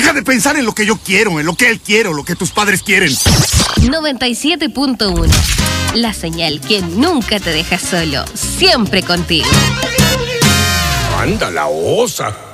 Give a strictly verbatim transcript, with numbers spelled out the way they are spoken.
Deja de pensar en lo que yo quiero, en lo que él quiere, lo que tus padres quieren. noventa y siete punto uno. La señal que nunca te deja solo, siempre contigo. ¡Anda la osa!